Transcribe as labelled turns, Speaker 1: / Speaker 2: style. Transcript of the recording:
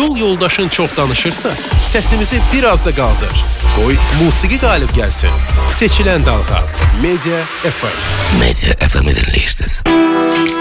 Speaker 1: Yol yoldaşın çox danışırsa, səsimizi biraz da qaldır. Qoy musiqi qalib gəlsin. Seçilən dalğa Media FM.
Speaker 2: Media FM'i dinləyirsiniz.